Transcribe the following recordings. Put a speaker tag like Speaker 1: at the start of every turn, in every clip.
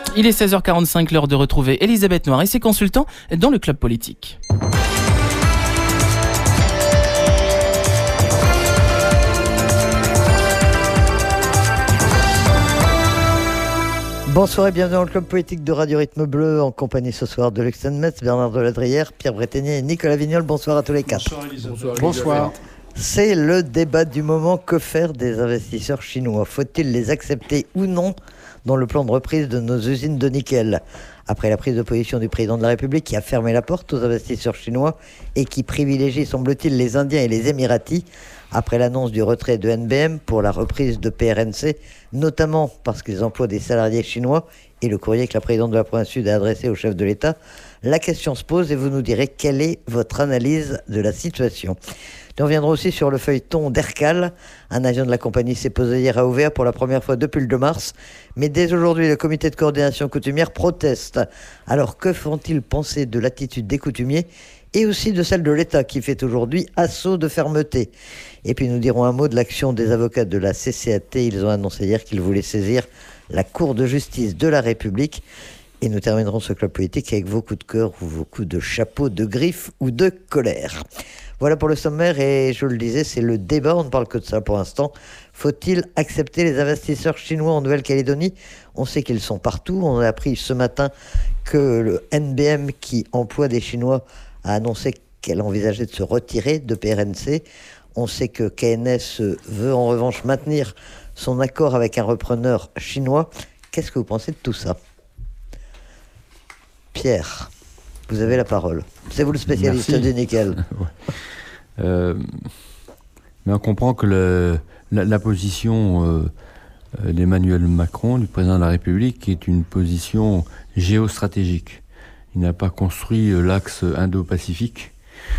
Speaker 1: Il est 16h45, l'heure de retrouver Elisabeth Noir et ses consultants dans le Club Politique.
Speaker 2: Bonsoir et bienvenue dans le Club Politique de Radio Rythme Bleu, en compagnie ce soir de Luxen Metz, Bernard Deladrière, Pierre Breténier et Nicolas Vignol. Bonsoir à tous les quatre.
Speaker 3: Bonsoir Elisabeth.
Speaker 4: Bonsoir.
Speaker 2: C'est le débat du moment. Que faire des investisseurs chinois? Faut-il les accepter ou non dans le plan de reprise de nos usines de nickel? Après la prise de position du président de la République qui a fermé la porte aux investisseurs chinois et qui privilégie, semble-t-il, les Indiens et les Émiratis, après l'annonce du retrait de NBM pour la reprise de PRNC, notamment parce qu'ils emploient des salariés chinois, et le courrier que la présidente de la province sud a adressé au chef de l'État, la question se pose et vous nous direz quelle est votre analyse de la situation. Nous reviendrons aussi sur le feuilleton d'Ercal. Un avion de la compagnie s'est posé hier à Ouvéa pour la première fois depuis le 2 mars. Mais dès aujourd'hui, le comité de coordination coutumière proteste. Alors que font-ils penser de l'attitude des coutumiers et aussi de celle de l'État qui fait aujourd'hui assaut de fermeté? Et puis nous dirons un mot de l'action des avocats de la CCAT. Ils ont annoncé hier qu'ils voulaient saisir la Cour de justice de la République. Et nous terminerons ce club politique avec vos coups de cœur ou vos coups de chapeau, de griffe ou de colère. Voilà pour le sommaire et je le disais, c'est le débat, on ne parle que de ça pour l'instant. Faut-il accepter les investisseurs chinois en Nouvelle-Calédonie? On sait qu'ils sont partout. On a appris ce matin que le NBM qui emploie des Chinois a annoncé qu'elle envisageait de se retirer de PRNC. On sait que KNS veut en revanche maintenir son accord avec un repreneur chinois. Qu'est-ce que vous pensez de tout ça? Pierre, vous avez la parole. C'est vous le spécialiste du nickel.
Speaker 4: Mais on comprend que la position d'Emmanuel Macron, du président de la République, est une position géostratégique. Il n'a pas construit l'axe Indo-Pacifique,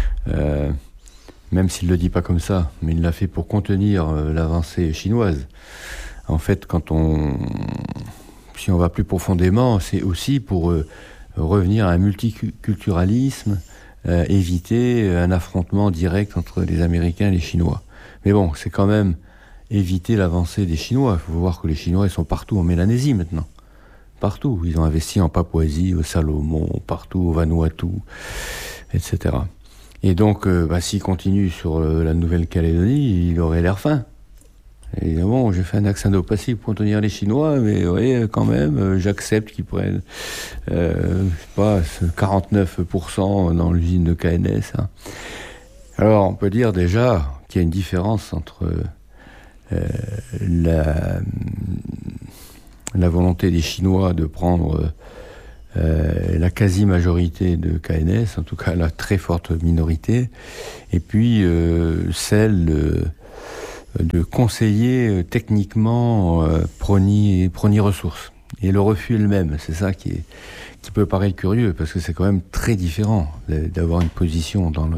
Speaker 4: même s'il ne le dit pas comme ça, mais il l'a fait pour contenir l'avancée chinoise. En fait, si on va plus profondément, c'est aussi pour revenir à un multiculturalisme, éviter un affrontement direct entre les Américains et les Chinois. Mais bon, c'est quand même éviter l'avancée des Chinois. Il faut voir que les Chinois, ils sont partout en Mélanésie maintenant. Partout. Ils ont investi en Papouasie, au Salomon, partout, au Vanuatu, etc. Et donc, s'il continue sur la Nouvelle-Calédonie, il aurait l'air fin. Évidemment, j'ai fait un axe indo-pacifique pour contenir les Chinois, mais oui, quand même, j'accepte qu'ils prennent, 49% dans l'usine de KNS. Hein. Alors, on peut dire déjà qu'il y a une différence entre la volonté des Chinois de prendre la quasi-majorité de KNS, en tout cas la très forte minorité, et puis celle de conseiller techniquement Prony Ressources. Et le refus est le même. C'est ça qui peut paraître curieux, parce que c'est quand même très différent d'avoir une position dans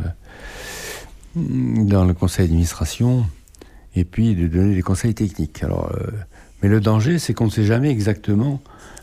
Speaker 4: le conseil d'administration et puis de donner des conseils techniques. Alors, mais le danger, c'est qu'on ne sait jamais exactement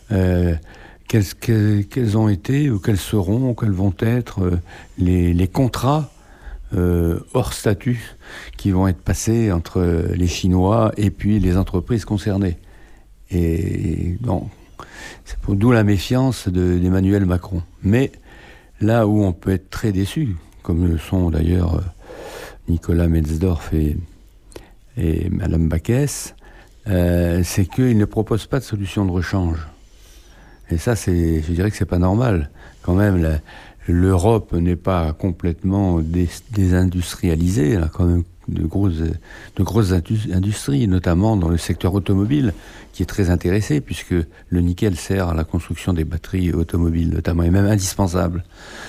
Speaker 4: quels ont été ou quels seront ou quels vont être les contrats hors statut qui vont être passés entre les Chinois et puis les entreprises concernées. Et donc, d'où la méfiance d'Emmanuel Macron. Mais là où on peut être très déçu, comme le sont d'ailleurs Nicolas Metzdorf et Madame Backès, c'est qu'ils ne proposent pas de solution de rechange. Et ça, je dirais que c'est pas normal. Quand même, l'Europe n'est pas complètement désindustrialisée. Elle a quand même de grosses industries, notamment dans le secteur automobile, qui est très intéressé, puisque le nickel sert à la construction des batteries automobiles, notamment, et même indispensable.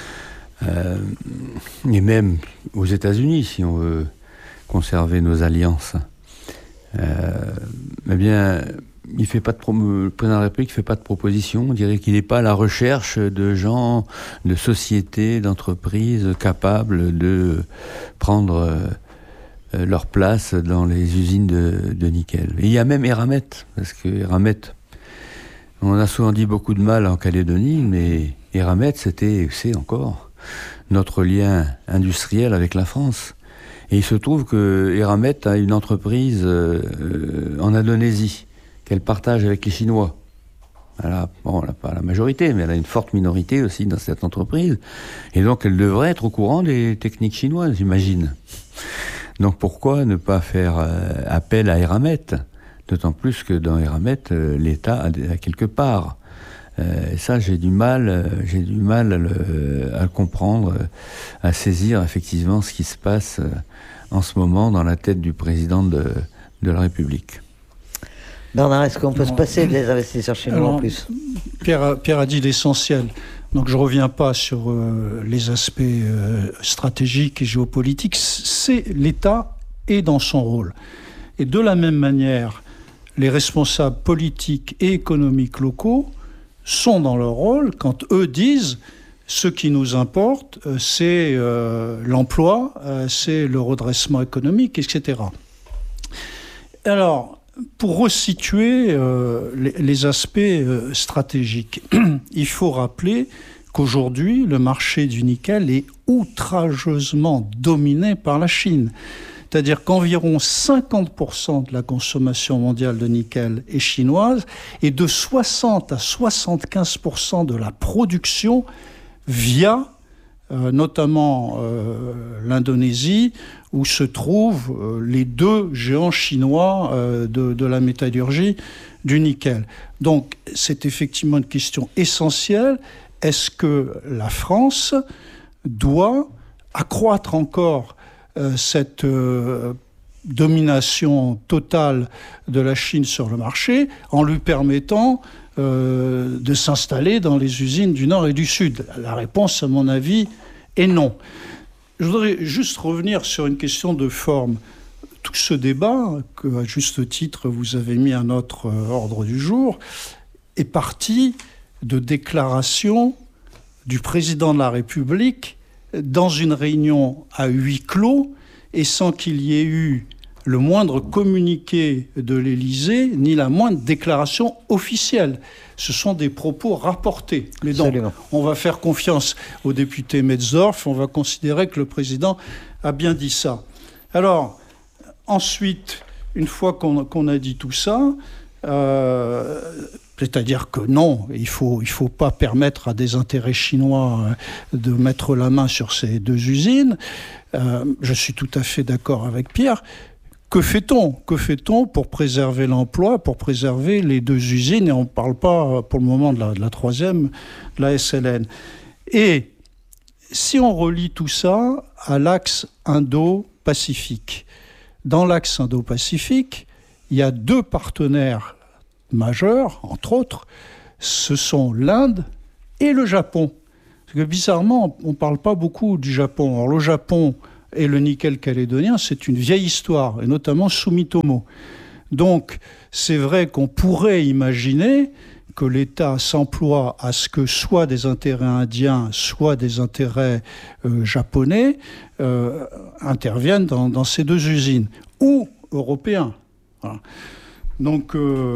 Speaker 4: Et même aux États-Unis, si on veut conserver nos alliances. Eh bien, le président de la République ne fait pas de proposition. On dirait qu'il n'est pas à la recherche de gens, de sociétés, d'entreprises capables de prendre leur place dans les usines de nickel. Et il y a même Eramet, parce que Eramet, on a souvent dit beaucoup de mal en Calédonie, mais Eramet, c'est encore notre lien industriel avec la France. Et il se trouve que Eramet a une entreprise en Indonésie qu'elle partage avec les Chinois. Elle n'a pas la majorité, mais elle a une forte minorité aussi dans cette entreprise. Et donc, elle devrait être au courant des techniques chinoises, j'imagine. Donc, pourquoi ne pas faire appel à Eramet ? D'autant plus que dans Eramet, l'État a quelque part. Et ça, j'ai du mal à le comprendre, à saisir effectivement ce qui se passe en ce moment dans la tête du président de la République.
Speaker 2: Bernard, est-ce qu'on peut se passer des investisseurs chinois en plus ?
Speaker 3: Pierre a dit l'essentiel. Donc je ne reviens pas sur les aspects stratégiques et géopolitiques. L'État est dans son rôle. Et de la même manière, les responsables politiques et économiques locaux sont dans leur rôle quand eux disent ce qui nous importe, c'est l'emploi, c'est le redressement économique, etc. Alors, pour resituer les aspects stratégiques, il faut rappeler qu'aujourd'hui, le marché du nickel est outrageusement dominé par la Chine. C'est-à-dire qu'environ 50% de la consommation mondiale de nickel est chinoise et de 60 à 75% de la production via notamment l'Indonésie, où se trouvent les deux géants chinois de la métallurgie du nickel. Donc, c'est effectivement une question essentielle. Est-ce que la France doit accroître encore cette domination totale de la Chine sur le marché en lui permettant de s'installer dans les usines du Nord et du Sud ? La réponse, à mon avis, est non. Je voudrais juste revenir sur une question de forme. Tout ce débat, que à juste titre vous avez mis à notre ordre du jour, est parti de déclarations du président de la République dans une réunion à huis clos et sans qu'il y ait eu le moindre communiqué de l'Élysée ni la moindre déclaration officielle. Ce sont des propos rapportés. Mais donc, on va faire confiance au député Metzdorf, on va considérer que le président a bien dit ça. Alors, ensuite, une fois qu'on a dit tout ça, c'est-à-dire que non, il faut pas permettre à des intérêts chinois de mettre la main sur ces deux usines. Je suis tout à fait d'accord avec Pierre. Que fait-on pour préserver l'emploi, pour préserver les deux usines ? Et on ne parle pas pour le moment de la troisième, de la SLN. Et si on relie tout ça à l'axe Indo-Pacifique, dans l'axe Indo-Pacifique, il y a deux partenaires majeurs, entre autres, ce sont l'Inde et le Japon. Parce que bizarrement, on ne parle pas beaucoup du Japon. Alors le Japon et le nickel calédonien, c'est une vieille histoire, et notamment Sumitomo. Donc, c'est vrai qu'on pourrait imaginer que l'État s'emploie à ce que soit des intérêts indiens, soit des intérêts japonais interviennent dans ces deux usines, ou européens. Voilà. Donc,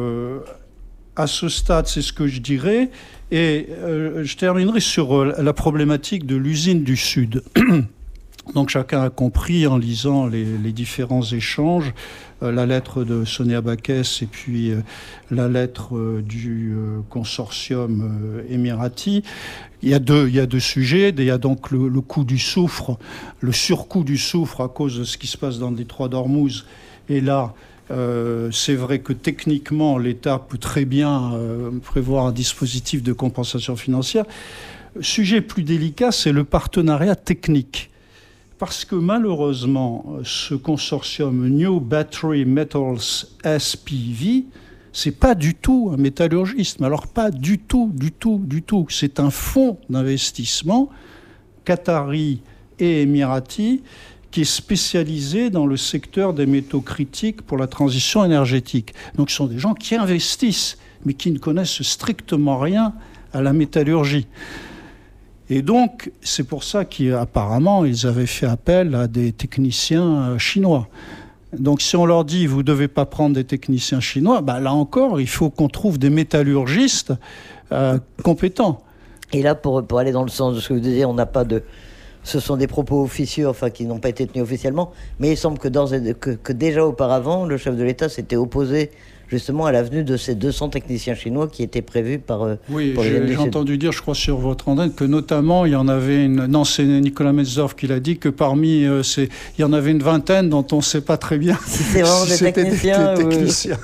Speaker 3: à ce stade, c'est ce que je dirais. Et je terminerai sur la problématique de l'usine du Sud. Donc chacun a compris en lisant les différents échanges, la lettre de Sonia Backès et puis la lettre du consortium émirati. Il y a deux sujets. Il y a donc le coût du soufre, le surcoût du soufre à cause de ce qui se passe dans le détroit d'Ormuz. Et là, c'est vrai que techniquement, l'État peut très bien prévoir un dispositif de compensation financière. Sujet plus délicat, c'est le partenariat technique. Parce que malheureusement, ce consortium New Battery Metals SPV, c'est pas du tout un métallurgiste. Mais alors pas du tout. C'est un fonds d'investissement qatari et émirati qui est spécialisé dans le secteur des métaux critiques pour la transition énergétique. Donc ce sont des gens qui investissent, mais qui ne connaissent strictement rien à la métallurgie. Et donc, c'est pour ça qu'apparemment, ils avaient fait appel à des techniciens chinois. Donc, si on leur dit, vous ne devez pas prendre des techniciens chinois, là encore, il faut qu'on trouve des métallurgistes compétents.
Speaker 2: Et là, pour aller dans le sens de ce que vous disiez, on n'a pas de... Ce sont des propos officieux, qui n'ont pas été tenus officiellement, mais il semble que déjà auparavant, le chef de l'État s'était opposé justement à la venue de ces 200 techniciens chinois qui étaient prévus par...
Speaker 3: Oui,
Speaker 2: pour
Speaker 3: j'ai entendu dire, je crois, sur votre antenne, que notamment, il y en avait une... Non, c'est Nicolas Metzorf qui l'a dit, que parmi il y en avait une vingtaine dont on ne sait pas très bien
Speaker 2: si c'est vraiment des techniciens.
Speaker 3: Des techniciens.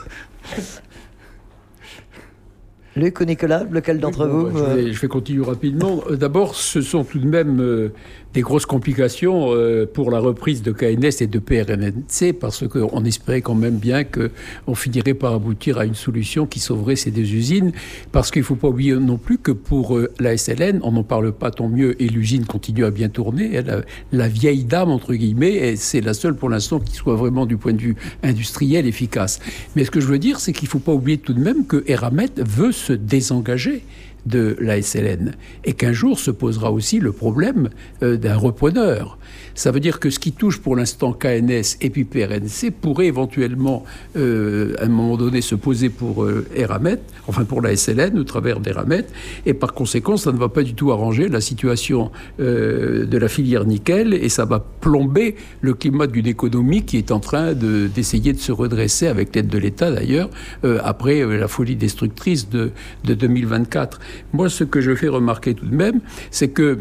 Speaker 2: Luc ou Nicolas, lequel d'entre vous
Speaker 5: je vais continuer rapidement. D'abord, ce sont tout de même des grosses complications pour la reprise de KNS et de PRNC, parce qu'on espérait quand même bien qu'on finirait par aboutir à une solution qui sauverait ces deux usines, parce qu'il ne faut pas oublier non plus que pour la SLN, on n'en parle pas tant mieux, et l'usine continue à bien tourner. La vieille dame, entre guillemets, et c'est la seule pour l'instant qui soit vraiment du point de vue industriel efficace. Mais ce que je veux dire, c'est qu'il ne faut pas oublier tout de même que Eramet veut se désengager de la SLN et qu'un jour se posera aussi le problème d'un repreneur. Ça veut dire que ce qui touche pour l'instant KNS et puis PRNC pourrait éventuellement à un moment donné se poser pour Eramet, enfin pour la SLN au travers d'Eramet, et par conséquent ça ne va pas du tout arranger la situation de la filière nickel, et ça va plomber le climat d'une économie qui est en train d'essayer de se redresser avec l'aide de l'État d'ailleurs après la folie destructrice de 2024. Moi, ce que je fais remarquer tout de même, c'est que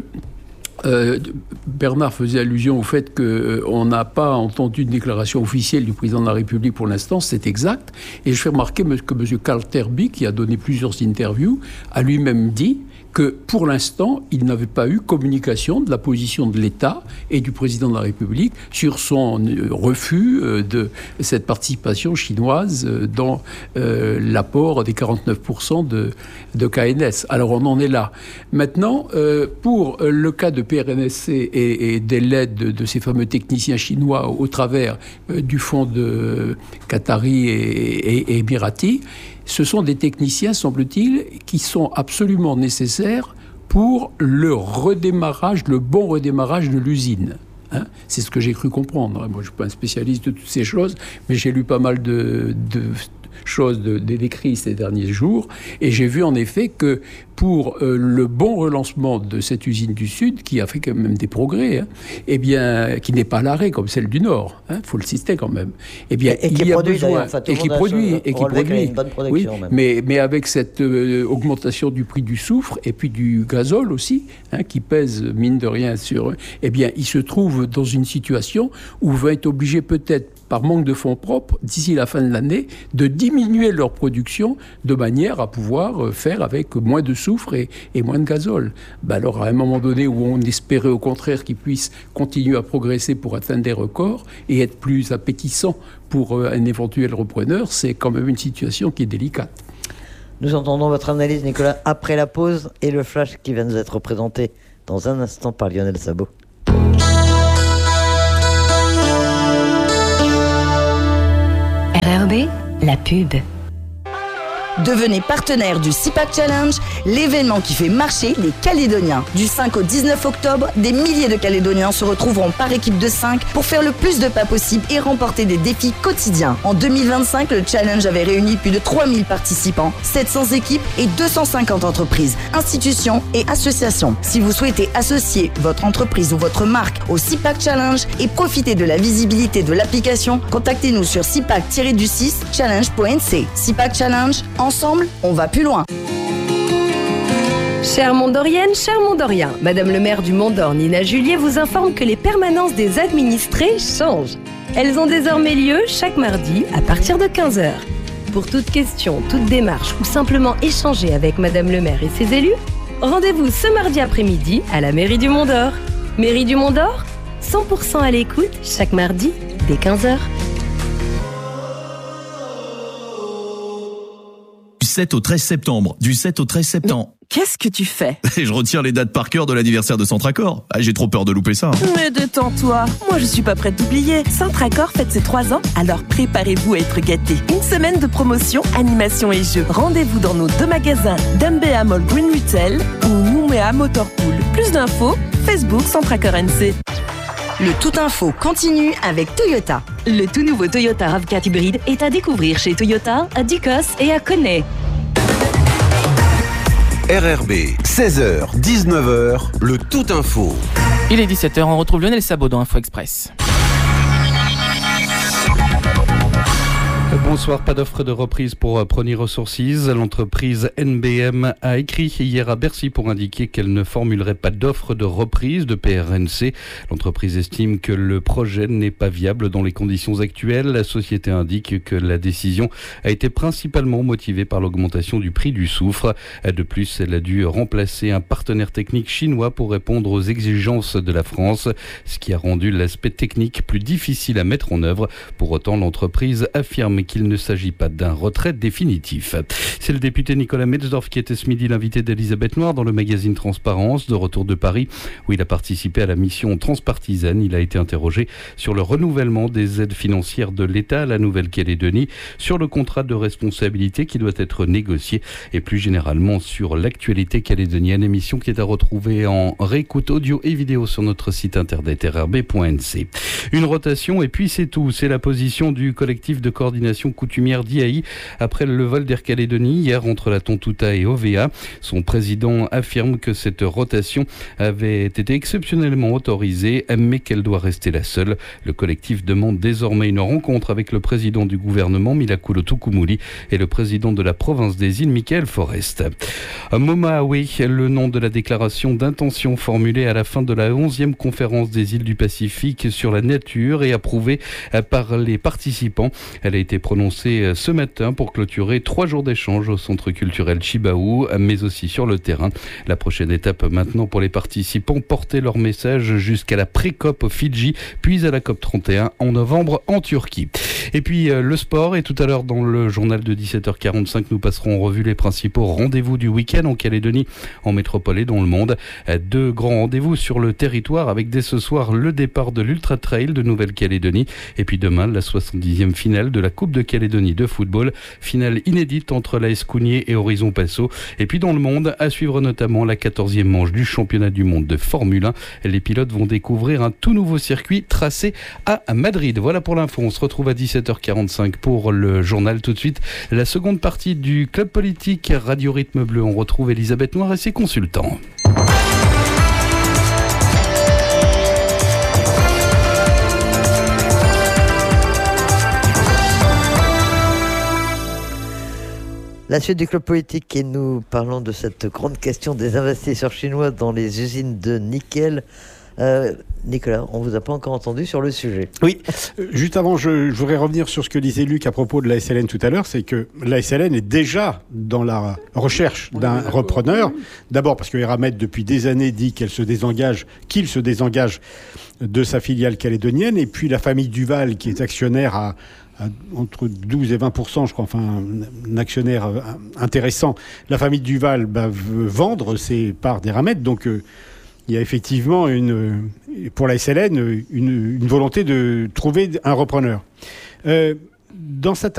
Speaker 5: Bernard faisait allusion au fait qu'on n'a pas entendu une déclaration officielle du président de la République pour l'instant, c'est exact. Et je fais remarquer que M. Carl Terby, qui a donné plusieurs interviews, a lui-même dit que pour l'instant, il n'avait pas eu communication de la position de l'État et du président de la République sur son refus de cette participation chinoise dans l'apport des 49% de KNS. Alors on en est là. Maintenant, pour le cas de PRNSC et de l'aide de ces fameux techniciens chinois au travers du fonds de Qatari et Émirati, ce sont des techniciens, semble-t-il, qui sont absolument nécessaires pour le redémarrage, le bon redémarrage de l'usine. Hein, c'est ce que j'ai cru comprendre. Moi, je ne suis pas un spécialiste de toutes ces choses, mais j'ai lu pas mal de choses décrites ces derniers jours, et j'ai vu en effet que pour le bon relancement de cette usine du Sud, qui a fait quand même des progrès, hein, eh bien, qui n'est pas à l'arrêt comme celle du Nord, il faut le citer quand même, eh bien,
Speaker 2: et
Speaker 5: il y a besoin,
Speaker 2: et qui produit,
Speaker 5: oui, mais avec cette augmentation du prix du soufre et puis du gazole aussi, hein, qui pèse mine de rien sur, eh bien, ils se trouvent dans une situation où ils vont être obligés peut-être par manque de fonds propres, d'ici la fin de l'année, de diminuer leur production de manière à pouvoir faire avec moins de soufre et moins de gazole. Ben alors, à un moment donné où on espérait au contraire qu'ils puissent continuer à progresser pour atteindre des records et être plus appétissants pour un éventuel repreneur, c'est quand même une situation qui est délicate.
Speaker 2: Nous entendons votre analyse, Nicolas, après la pause et le flash qui va nous être présenté dans un instant par Lionel Sabot.
Speaker 6: RRB, la pub.
Speaker 7: Devenez partenaire du CIPAC Challenge, l'événement qui fait marcher les Calédoniens. Du 5 au 19 octobre, des milliers de Calédoniens se retrouveront par équipe de 5 pour faire le plus de pas possible et remporter des défis quotidiens. En 2025, le Challenge avait réuni plus de 3000 participants, 700 équipes et 250 entreprises, institutions et associations. Si vous souhaitez associer votre entreprise ou votre marque au CIPAC Challenge et profiter de la visibilité de l'application, contactez-nous sur cipac-challenge.nc. CIPAC Challenge, ensemble, on va plus loin.
Speaker 6: Chère Mondorienne, cher Mondorien, Madame le maire du Mont-d'Or, Nina Julier, vous informe que les permanences des administrés changent. Elles ont désormais lieu chaque mardi à partir de 15h. Pour toute question, toute démarche ou simplement échanger avec Madame le maire et ses élus, rendez-vous ce mardi après-midi à la mairie du Mont-d'Or. Mairie du Mont-d'Or, 100% à l'écoute chaque mardi dès 15h.
Speaker 8: Du 7 au 13 septembre. Du 7 au 13 septembre.
Speaker 9: Qu'est-ce que tu fais?
Speaker 8: Je retire les dates par cœur de l'anniversaire de Centracor. Ah, j'ai trop peur de louper ça.
Speaker 9: Mais détends-toi. Moi, je suis pas prête d'oublier. Centracor fête ses 3 ans, alors préparez-vous à être gâtés. Une semaine de promotion, animation et jeux. Rendez-vous dans nos 2 magasins, Dembéa Mall Green Retail ou Nouméa Motorpool. Plus d'infos, Facebook Centracor NC.
Speaker 7: Le Tout Info continue avec Toyota.
Speaker 6: Le tout nouveau Toyota RAV4 hybride est à découvrir chez Toyota, à Ducos et à Connay.
Speaker 10: RRB, 16h, 19h, le Tout Info.
Speaker 1: Il est 17h, on retrouve Lionel Sabot dans Info Express.
Speaker 11: Bonsoir, pas d'offre de reprise pour Prony Resources. L'entreprise NBM a écrit hier à Bercy pour indiquer qu'elle ne formulerait pas d'offre de reprise de PRNC. L'entreprise estime que le projet n'est pas viable dans les conditions actuelles. La société indique que la décision a été principalement motivée par l'augmentation du prix du soufre. De plus, elle a dû remplacer un partenaire technique chinois pour répondre aux exigences de la France, ce qui a rendu l'aspect technique plus difficile à mettre en œuvre. Pour autant, l'entreprise affirme qu'il ne s'agit pas d'un retrait définitif. C'est le député Nicolas Metzdorf qui était ce midi l'invité d'Elisabeth Noir dans le magazine Transparence, de retour de Paris, où il a participé à la mission transpartisane. Il a été interrogé sur le renouvellement des aides financières de l'État à la Nouvelle-Calédonie, sur le contrat de responsabilité qui doit être négocié et plus généralement sur l'actualité calédonienne. Émission qui est à retrouver en réécoute audio et vidéo sur notre site internet rrb.nc. Une rotation et puis c'est tout. C'est la position du collectif de coordination coutumière d'IAI après le vol d'Air Calédonie hier entre la Tontouta et OVA. Son président affirme que cette rotation avait été exceptionnellement autorisée, mais qu'elle doit rester la seule. Le collectif demande désormais une rencontre avec le président du gouvernement, Milakoulo Tukumuli, et le président de la province des îles, Michael Forest. Momawe, le nom de la déclaration d'intention formulée à la fin de la 11e conférence des îles du Pacifique sur la nature et approuvée par les participants. Elle a été prononcée ce matin pour clôturer 3 jours d'échange au centre culturel Chibaou, mais aussi sur le terrain. La prochaine étape maintenant pour les participants, porter leur message jusqu'à la pré-COP au Fidji, puis à la COP 31 en novembre en Turquie. Et puis le sport, et tout à l'heure dans le journal de 17h45, nous passerons en revue les principaux rendez-vous du week-end en Calédonie, en métropole et dans le monde. 2 grands rendez-vous sur le territoire avec dès ce soir le départ de l'Ultra Trail de Nouvelle-Calédonie et puis demain la 70e finale de la Coupe de Calédonie de football, finale inédite entre l'AS Cougnier et Horizon Passo. Et puis dans le monde, à suivre notamment la 14e manche du championnat du monde de Formule 1. Les pilotes vont découvrir un tout nouveau circuit tracé à Madrid. Voilà pour l'info, on se retrouve à 17h45 pour le journal. Tout de suite, la seconde partie du Club Politique Radio Rythme Bleu. On retrouve Elisabeth Noir et ses consultants.
Speaker 2: La suite du Club Politique et nous parlons de cette grande question des investisseurs chinois dans les usines de nickel. Nicolas, on ne vous a pas encore entendu sur le sujet.
Speaker 12: Oui, juste avant, je voudrais revenir sur ce que disait Luc à propos de la SLN tout à l'heure, c'est que la SLN est déjà dans la recherche d'un repreneur. D'abord parce que Eramet, depuis des années, dit qu'il se désengage de sa filiale calédonienne, et puis la famille Duval, qui est actionnaire à entre 12 et 20%, je crois, enfin un actionnaire intéressant. La famille Duval veut vendre ses parts d'Eramet, donc il y a effectivement pour la SLN une volonté de trouver un repreneur. Dans cette